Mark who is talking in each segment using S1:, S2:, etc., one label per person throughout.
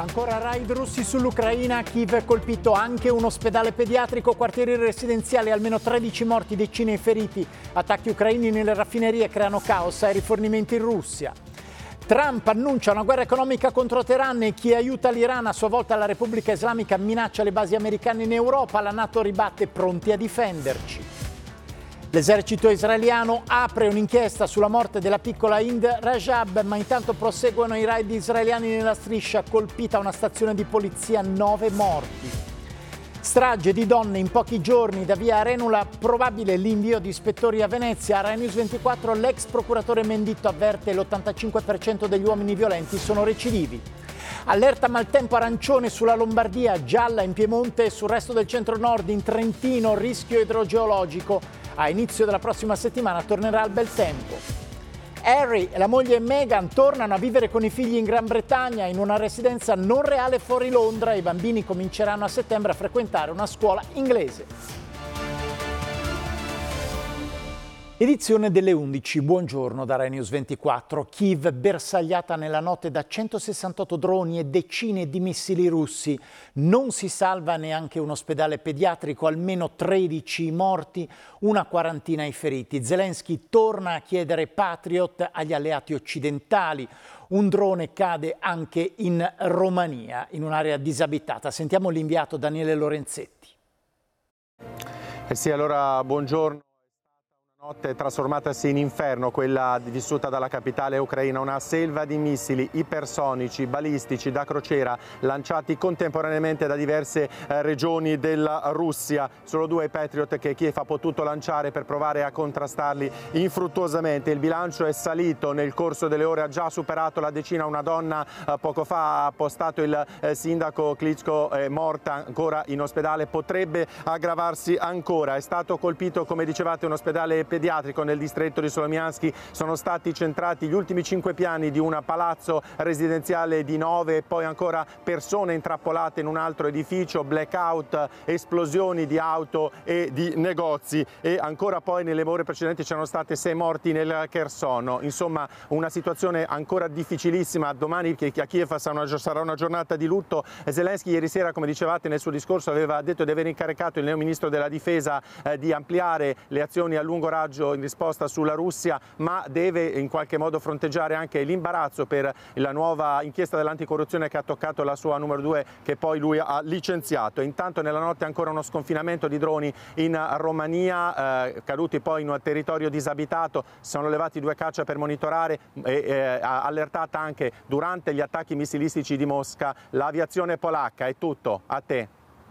S1: Ancora raid russi sull'Ucraina, Kiev colpito anche un ospedale pediatrico, quartieri residenziali, almeno 13 morti, decine di feriti. Attacchi ucraini nelle raffinerie creano caos ai rifornimenti in Russia. Trump annuncia una guerra economica contro Teheran e chi aiuta l'Iran, a sua volta la Repubblica Islamica, minaccia le basi americane in Europa. La NATO ribatte, pronti a difenderci. L'esercito israeliano apre un'inchiesta sulla morte della piccola Hind Rajab, ma intanto proseguono i raid israeliani nella striscia, colpita una stazione di polizia, 9 morti. Strage di donne in pochi giorni da via Arenula, probabile l'invio di ispettori a Venezia. A Rai News 24 l'ex procuratore Menditto avverte l'85% degli uomini violenti sono recidivi. Allerta maltempo arancione sulla Lombardia, gialla in Piemonte e sul resto del centro-nord. In Trentino rischio idrogeologico. A inizio della prossima settimana tornerà il bel tempo. Harry e la moglie Meghan tornano a vivere con i figli in Gran Bretagna in una residenza non reale fuori Londra. I bambini cominceranno a settembre a frequentare una scuola inglese. Edizione delle 11, buongiorno da Rai News 24. Kiev bersagliata nella notte da 168 droni e decine di missili russi. Non si salva neanche un ospedale pediatrico, almeno 13 morti, una quarantina i feriti. Zelensky torna a chiedere Patriot agli alleati occidentali. Un drone cade anche in Romania, in un'area disabitata. Sentiamo l'inviato Daniele Lorenzetti.
S2: Sì, allora buongiorno. Notte trasformatasi in inferno, quella vissuta dalla capitale ucraina, una selva di missili ipersonici, balistici da crociera lanciati contemporaneamente da diverse regioni della Russia. Solo 2 Patriot che Kiev ha potuto lanciare per provare a contrastarli infruttuosamente. Il bilancio è salito nel corso delle ore, ha già superato la decina. Una donna poco fa ha postato il sindaco Klitschko, è morta ancora in ospedale, potrebbe aggravarsi ancora. È stato colpito, come dicevate, un ospedale pediatrico nel distretto di Solomianski. Sono stati centrati gli ultimi 5 piani di un palazzo residenziale di 9, poi ancora persone intrappolate in un altro edificio, blackout, esplosioni di auto e di negozi, e ancora poi nelle ore precedenti c'erano state 6 morti nel Kherson. Insomma, una situazione ancora difficilissima. Domani che a Kiev sarà una giornata di lutto. Zelensky ieri sera, come dicevate nel suo discorso, aveva detto di aver incaricato il neo ministro della difesa di ampliare le azioni a lungo raggio in risposta sulla Russia, ma deve in qualche modo fronteggiare anche l'imbarazzo per la nuova inchiesta dell'anticorruzione che ha toccato la sua numero 2, che poi lui ha licenziato. Intanto nella notte ancora uno sconfinamento di droni in Romania, caduti poi in un territorio disabitato. Sono levati 2 caccia per monitorare, allertata anche durante gli attacchi missilistici di Mosca l'aviazione polacca. È tutto, a te.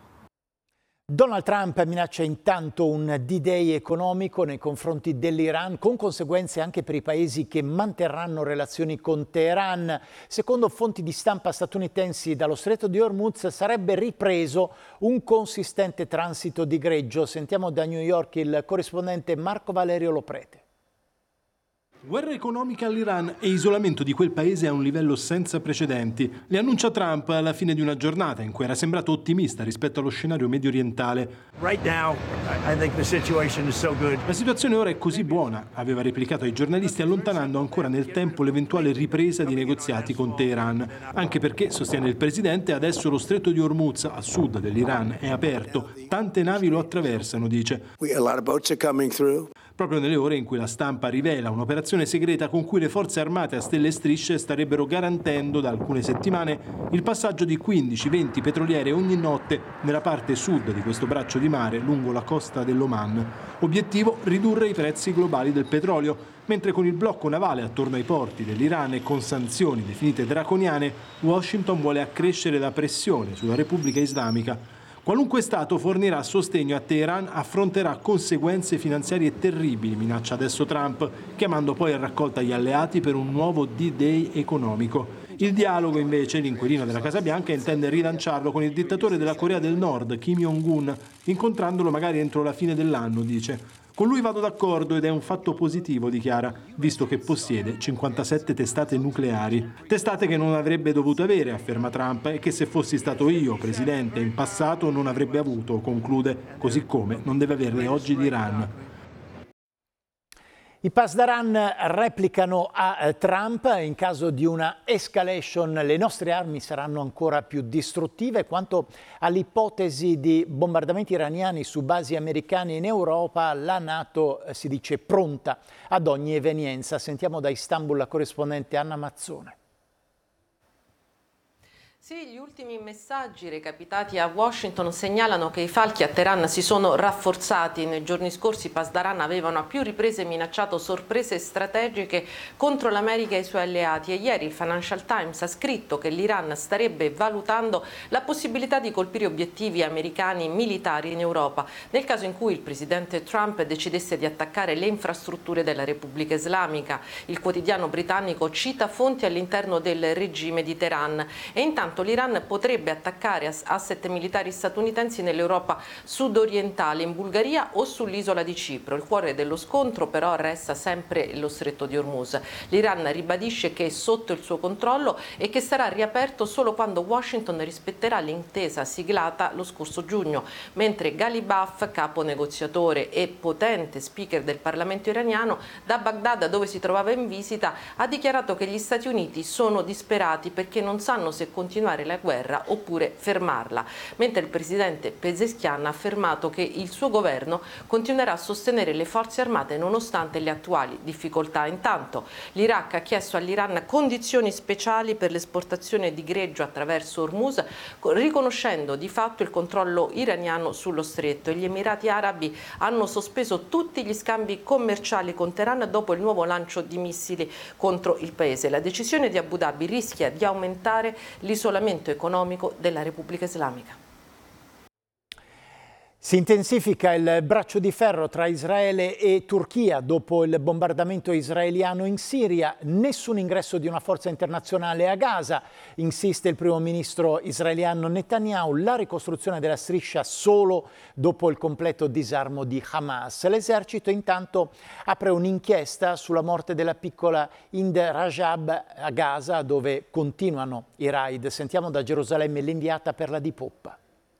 S1: Donald Trump minaccia intanto un D-Day economico nei confronti dell'Iran, con conseguenze anche per i paesi che manterranno relazioni con Teheran. Secondo fonti di stampa statunitensi, dallo Stretto di Hormuz sarebbe ripreso un consistente transito di greggio. Sentiamo da New York il corrispondente Marco Valerio Loprete.
S3: Guerra economica all'Iran e isolamento di quel paese a un livello senza precedenti. Le annuncia Trump alla fine di una giornata in cui era sembrato ottimista rispetto allo scenario medio orientale. La situazione ora è così buona, aveva replicato ai giornalisti, allontanando ancora nel tempo l'eventuale ripresa di negoziati con Teheran. Anche perché, sostiene il presidente, adesso lo stretto di Hormuz, a sud dell'Iran, è aperto. Tante navi lo attraversano, dice. Proprio nelle ore in cui la stampa rivela un'operazione segreta con cui le forze armate a stelle e strisce starebbero garantendo da alcune settimane il passaggio di 15-20 petroliere ogni notte nella parte sud di questo braccio di mare lungo la costa dell'Oman. Obiettivo: ridurre i prezzi globali del petrolio, mentre con il blocco navale attorno ai porti dell'Iran e con sanzioni definite draconiane, Washington vuole accrescere la pressione sulla Repubblica Islamica. Qualunque Stato fornirà sostegno a Teheran affronterà conseguenze finanziarie terribili, minaccia adesso Trump, chiamando poi a raccolta gli alleati per un nuovo D-Day economico. Il dialogo, invece, l'inquilino della Casa Bianca intende rilanciarlo con il dittatore della Corea del Nord, Kim Jong-un, incontrandolo magari entro la fine dell'anno, dice. Con lui vado d'accordo ed è un fatto positivo, dichiara, visto che possiede 57 testate nucleari. Testate che non avrebbe dovuto avere, afferma Trump, e che se fossi stato io presidente in passato non avrebbe avuto, conclude, così come non deve averne oggi l'Iran.
S1: I Pasdaran replicano a Trump: in caso di una escalation le nostre armi saranno ancora più distruttive. Quanto all'ipotesi di bombardamenti iraniani su basi americane in Europa, la NATO si dice pronta ad ogni evenienza. Sentiamo da Istanbul la corrispondente Anna Mazzone.
S4: Sì, gli ultimi messaggi recapitati a Washington segnalano che i falchi a Teheran si sono rafforzati. Nei giorni scorsi i Pasdaran avevano a più riprese minacciato sorprese strategiche contro l'America e i suoi alleati, e ieri il Financial Times ha scritto che l'Iran starebbe valutando la possibilità di colpire obiettivi americani militari in Europa nel caso in cui il presidente Trump decidesse di attaccare le infrastrutture della Repubblica Islamica. Il quotidiano britannico cita fonti all'interno del regime di Teheran. E intanto l'Iran potrebbe attaccare asset militari statunitensi nell'Europa sudorientale, in Bulgaria o sull'isola di Cipro. Il cuore dello scontro però resta sempre lo stretto di Hormuz. L'Iran ribadisce che è sotto il suo controllo e che sarà riaperto solo quando Washington rispetterà l'intesa siglata lo scorso giugno, mentre Ghalibaf, capo negoziatore e potente speaker del Parlamento iraniano, da Baghdad, dove si trovava in visita, ha dichiarato che gli Stati Uniti sono disperati perché non sanno se continuare la guerra oppure fermarla, mentre il presidente Pezeshkian ha affermato che il suo governo continuerà a sostenere le forze armate nonostante le attuali difficoltà. Intanto l'Iraq ha chiesto all'Iran condizioni speciali per l'esportazione di greggio attraverso Hormuz, riconoscendo di fatto il controllo iraniano sullo stretto, e gli Emirati Arabi hanno sospeso tutti gli scambi commerciali con Teheran dopo il nuovo lancio di missili contro il paese. La decisione di Abu Dhabi rischia di aumentare l'isolamento economico della Repubblica Islamica.
S1: Si intensifica il braccio di ferro tra Israele e Turchia dopo il bombardamento israeliano in Siria. Nessun ingresso di una forza internazionale a Gaza, insiste il primo ministro israeliano Netanyahu. La ricostruzione della striscia solo dopo il completo disarmo di Hamas. L'esercito intanto apre un'inchiesta sulla morte della piccola Hind Rajab a Gaza, dove continuano i raid. Sentiamo da Gerusalemme l'inviata per la Dipoppa.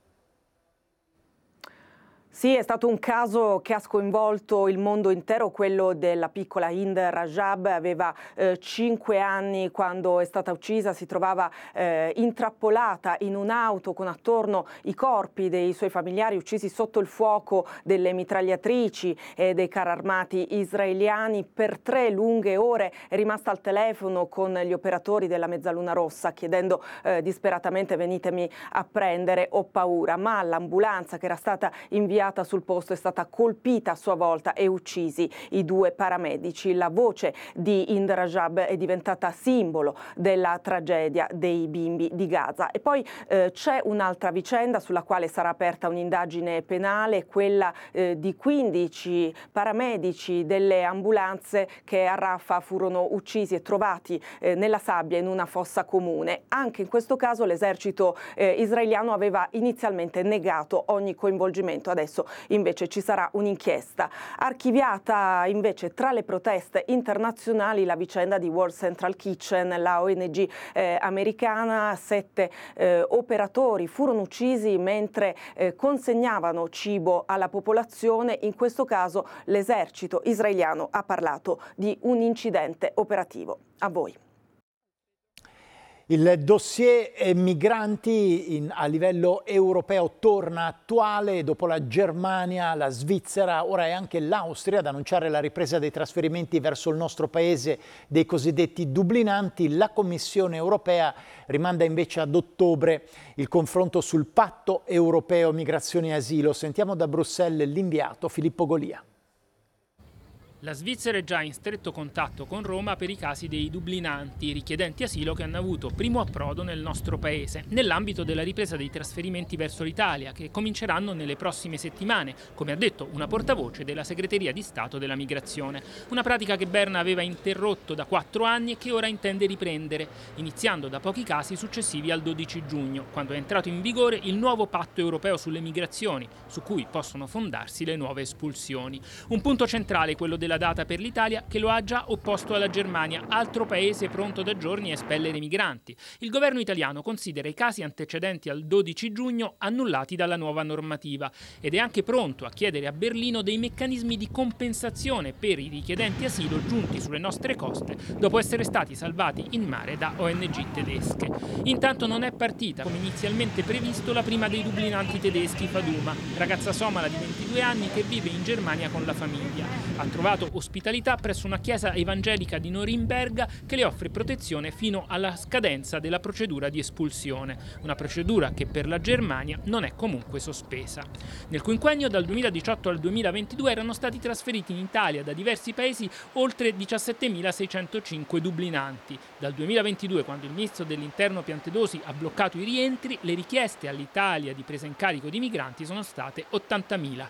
S5: Sì, è stato un caso che ha sconvolto il mondo intero, quello della piccola Hind Rajab. Aveva 5 anni quando è stata uccisa, si trovava intrappolata in un'auto con attorno i corpi dei suoi familiari uccisi sotto il fuoco delle mitragliatrici e dei carri armati israeliani. Per 3 lunghe ore è rimasta al telefono con gli operatori della Mezzaluna Rossa chiedendo disperatamente: venitemi a prendere, ho paura. Ma l'ambulanza che era stata inviata sul posto è stata colpita a sua volta e uccisi i 2 paramedici. La voce di Hind Rajab è diventata simbolo della tragedia dei bimbi di Gaza. E poi c'è un'altra vicenda sulla quale sarà aperta un'indagine penale, quella di 15 paramedici delle ambulanze che a Rafah furono uccisi e trovati nella sabbia in una fossa comune. Anche in questo caso l'esercito israeliano aveva inizialmente negato ogni coinvolgimento. Adesso invece ci sarà un'inchiesta. Archiviata invece tra le proteste internazionali la vicenda di World Central Kitchen, la ONG americana. 7 operatori furono uccisi mentre consegnavano cibo alla popolazione. In questo caso l'esercito israeliano ha parlato di un incidente operativo. A voi.
S1: Il dossier migranti a livello europeo torna attuale dopo la Germania, la Svizzera, ora è anche l'Austria ad annunciare la ripresa dei trasferimenti verso il nostro paese dei cosiddetti dublinanti. La Commissione europea rimanda invece ad ottobre il confronto sul patto europeo migrazione e asilo. Sentiamo da Bruxelles l'inviato Filippo Golia.
S6: La Svizzera è già in stretto contatto con Roma per i casi dei dublinanti, richiedenti asilo che hanno avuto primo approdo nel nostro paese, nell'ambito della ripresa dei trasferimenti verso l'Italia, che cominceranno nelle prossime settimane, come ha detto una portavoce della Segreteria di Stato della Migrazione. Una pratica che Berna aveva interrotto da 4 anni e che ora intende riprendere, iniziando da pochi casi successivi al 12 giugno, quando è entrato in vigore il nuovo patto europeo sulle migrazioni, su cui possono fondarsi le nuove espulsioni. Un punto centrale, quello del della data per l'Italia, che lo ha già opposto alla Germania, altro paese pronto da giorni a espellere migranti. Il governo italiano considera i casi antecedenti al 12 giugno annullati dalla nuova normativa ed è anche pronto a chiedere a Berlino dei meccanismi di compensazione per i richiedenti asilo giunti sulle nostre coste dopo essere stati salvati in mare da ONG tedesche. Intanto non è partita, come inizialmente previsto, la prima dei dublinanti tedeschi, Faduma, ragazza somala di 22 anni che vive in Germania con la famiglia. Ha trovato ospitalità presso una chiesa evangelica di Norimberga che le offre protezione fino alla scadenza della procedura di espulsione, una procedura che per la Germania non è comunque sospesa. Nel quinquennio dal 2018 al 2022 erano stati trasferiti in Italia da diversi paesi oltre 17.605 dublinanti. Dal 2022, quando il ministro dell'Interno Piantedosi ha bloccato i rientri, le richieste all'Italia di presa in carico di migranti sono state 80.000.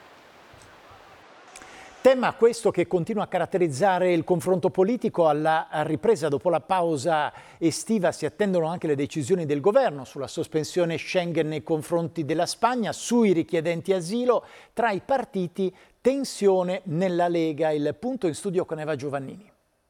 S1: Tema questo che continua a caratterizzare il confronto politico. Alla ripresa dopo la pausa estiva si attendono anche le decisioni del governo sulla sospensione Schengen nei confronti della Spagna, sui richiedenti asilo. Tra i partiti tensione nella Lega. Il punto in studio con Eva Giovannini.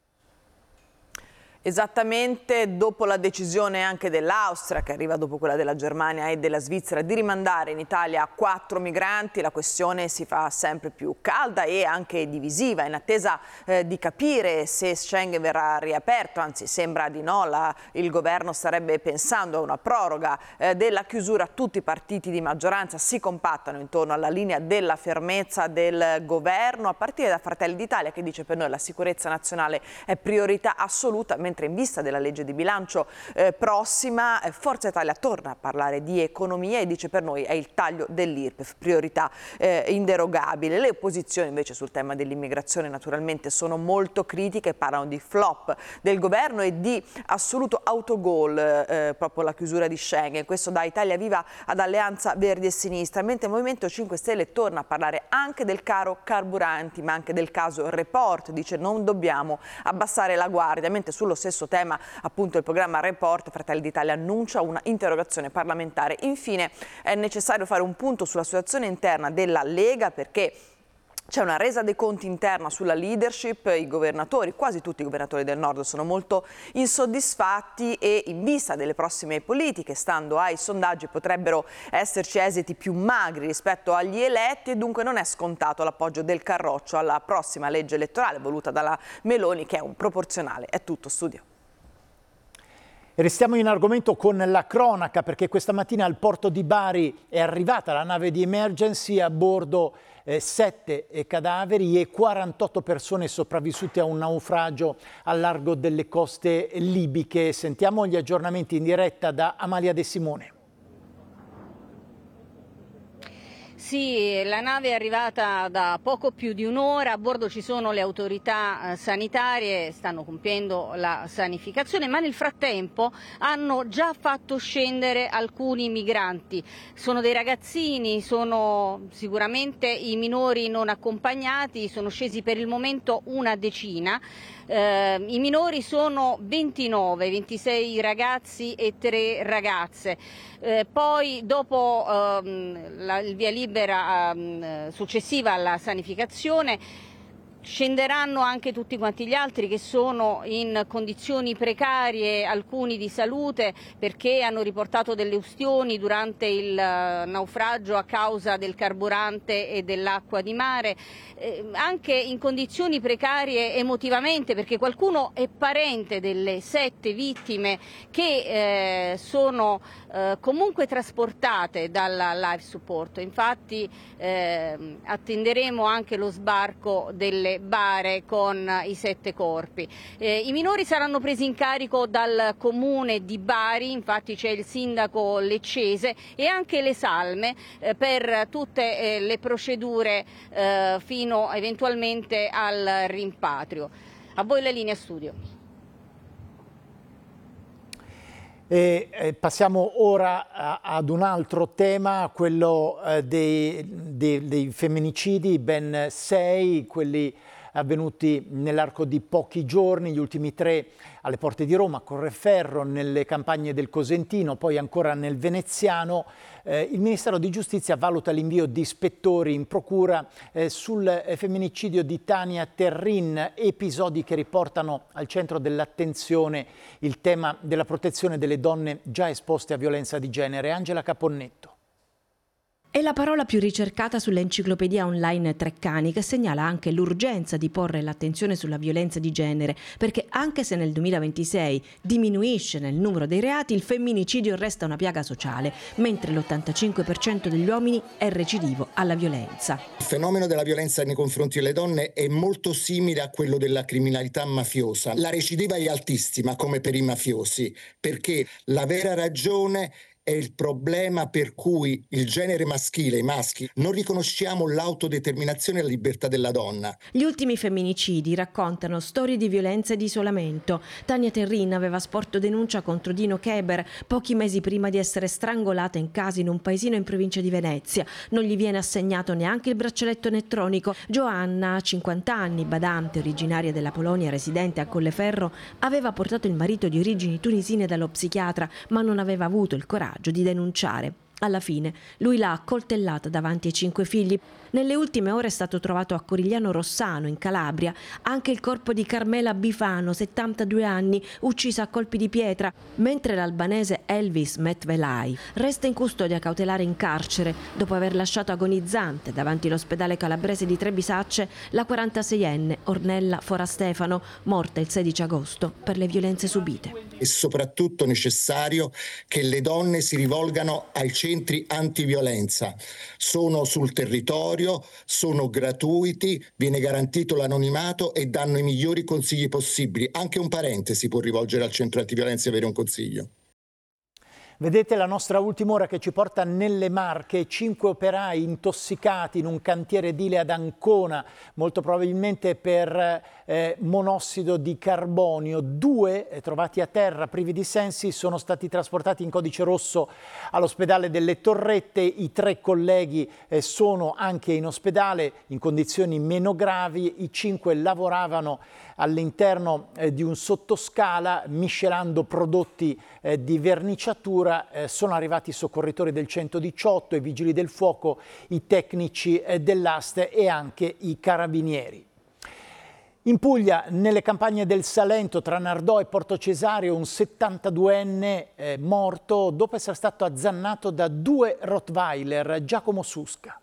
S7: Esattamente dopo la decisione anche dell'Austria, che arriva dopo quella della Germania e della Svizzera, di rimandare in Italia 4 migranti, la questione si fa sempre più calda e anche divisiva, in attesa di capire se Schengen verrà riaperto, anzi sembra di no, il governo starebbe pensando a una proroga della chiusura. Tutti i partiti di maggioranza si compattano intorno alla linea della fermezza del governo, a partire da Fratelli d'Italia, che dice: per noi la sicurezza nazionale è priorità assoluta, mentre in vista della legge di bilancio prossima Forza Italia torna a parlare di economia e dice: per noi è il taglio dell'IRPEF, priorità inderogabile. Le opposizioni invece sul tema dell'immigrazione naturalmente sono molto critiche, parlano di flop del governo e di assoluto autogol proprio la chiusura di Schengen. Questo da Italia Viva ad Alleanza Verdi e Sinistra, mentre il Movimento 5 Stelle torna a parlare anche del caro carburanti, ma anche del caso Report, dice: non dobbiamo abbassare la guardia, mentre sullo stesso tema, appunto, il programma Report, Fratelli d'Italia annuncia una interrogazione parlamentare. Infine è necessario fare un punto sulla situazione interna della Lega, perché c'è una resa dei conti interna sulla leadership. I governatori, quasi tutti i governatori del Nord, sono molto insoddisfatti e in vista delle prossime politiche, stando ai sondaggi, potrebbero esserci esiti più magri rispetto agli eletti e dunque non è scontato l'appoggio del Carroccio alla prossima legge elettorale voluta dalla Meloni, che è un proporzionale. È tutto, studio.
S1: Restiamo in argomento con la cronaca, perché questa mattina al porto di Bari è arrivata la nave di emergency, a bordo 7 cadaveri e 48 persone sopravvissute a un naufragio al largo delle coste libiche. Sentiamo gli aggiornamenti in diretta da Amalia De Simone.
S8: Sì, la nave è arrivata da poco più di un'ora, a bordo ci sono le autorità sanitarie, stanno compiendo la sanificazione, ma nel frattempo hanno già fatto scendere alcuni migranti. Sono dei ragazzini, sono sicuramente i minori non accompagnati, sono scesi per il momento una decina. I minori sono 29, 26 ragazzi e 3 ragazze. Poi dopo il via libera successiva alla sanificazione scenderanno anche tutti quanti gli altri che sono in condizioni precarie, alcuni di salute, perché hanno riportato delle ustioni durante il naufragio a causa del carburante e dell'acqua di mare, anche in condizioni precarie emotivamente, perché qualcuno è parente delle 7 vittime che sono comunque trasportate dalla Life Support. Infatti attenderemo anche lo sbarco delle bare con i 7 corpi. I minori saranno presi in carico dal comune di Bari, infatti c'è il sindaco leccese e anche le salme per tutte le procedure fino eventualmente al rimpatrio. A voi la linea studio.
S1: Passiamo ora ad un altro tema, quello dei femminicidi, ben 6, quelli avvenuti nell'arco di pochi giorni, gli ultimi 3 alle porte di Roma, Colleferro, nelle campagne del Cosentino, poi ancora nel Veneziano. Il Ministero di Giustizia valuta l'invio di ispettori in procura sul femminicidio di Tania Terrin, episodi che riportano al centro dell'attenzione il tema della protezione delle donne già esposte a violenza di genere. Angela Caponnetto.
S9: È la parola più ricercata sull'enciclopedia online Treccani, che segnala anche l'urgenza di porre l'attenzione sulla violenza di genere, perché anche se nel 2026 diminuisce nel numero dei reati, il femminicidio resta una piaga sociale, mentre l'85% degli uomini è recidivo alla violenza.
S10: Il fenomeno della violenza nei confronti delle donne è molto simile a quello della criminalità mafiosa. La recidiva è altissima, come per i mafiosi, perché la vera ragione è il problema per cui il genere maschile, i maschi, non riconosciamo l'autodeterminazione e la libertà della donna.
S9: Gli ultimi femminicidi raccontano storie di violenza e di isolamento. Tania Terrin aveva sporto denuncia contro Dino Keber pochi mesi prima di essere strangolata in casa in un paesino in provincia di Venezia. Non gli viene assegnato neanche il braccialetto elettronico. Joanna, 50 anni, badante, originaria della Polonia, residente a Colleferro, aveva portato il marito di origini tunisine dallo psichiatra, ma non aveva avuto il coraggio di denunciare. Alla fine lui l'ha accoltellata davanti ai 5 figli. Nelle ultime ore è stato trovato a Corigliano Rossano, in Calabria, anche il corpo di Carmela Bifano, 72 anni, uccisa a colpi di pietra, mentre l'albanese Elvis Metvelai resta in custodia cautelare in carcere dopo aver lasciato agonizzante davanti all'ospedale calabrese di Trebisacce la 46enne Ornella Forastefano, morta il 16 agosto per le violenze subite.
S10: È soprattutto necessario che le donne si rivolgano ai centri antiviolenza. Sono sul territorio, sono gratuiti, viene garantito l'anonimato e danno i migliori consigli possibili. Anche un parente si può rivolgere al centro antiviolenza e avere un consiglio.
S1: Vedete la nostra ultima ora che ci porta nelle Marche, 5 operai intossicati in un cantiere edile ad Ancona, molto probabilmente per monossido di carbonio. 2 trovati a terra privi di sensi sono stati trasportati in codice rosso all'ospedale delle Torrette. I 3 colleghi sono anche in ospedale in condizioni meno gravi. I 5 lavoravano all'interno di un sottoscala miscelando prodotti di verniciatura. Sono arrivati i soccorritori del 118, i vigili del fuoco, i tecnici dell'AST e anche i carabinieri. In Puglia, nelle campagne del Salento, tra Nardò e Porto Cesario, un 72enne morto dopo essere stato azzannato da 2 Rottweiler. Giacomo Susca.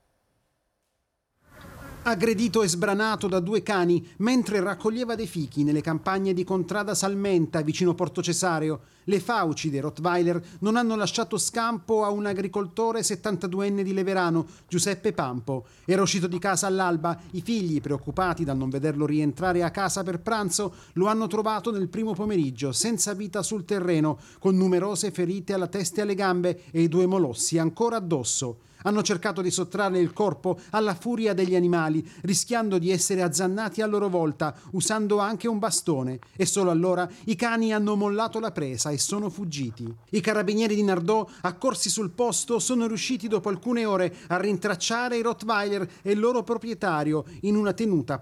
S11: Aggredito e sbranato da 2 cani mentre raccoglieva dei fichi nelle campagne di Contrada Salmenta, vicino Porto Cesario. Le fauci dei Rottweiler non hanno lasciato scampo a un agricoltore 72enne di Leverano, Giuseppe Pampo. Era uscito di casa all'alba. I figli, preoccupati dal non vederlo rientrare a casa per pranzo, lo hanno trovato nel primo pomeriggio, senza vita sul terreno, con numerose ferite alla testa e alle gambe e i 2 molossi ancora addosso. Hanno cercato di sottrarre il corpo alla furia degli animali, rischiando di essere azzannati a loro volta, usando anche un bastone. E solo allora i cani hanno mollato la presa e sono fuggiti. I carabinieri di Nardò, accorsi sul posto, sono riusciti dopo alcune ore a rintracciare i Rottweiler e il loro proprietario in una tenuta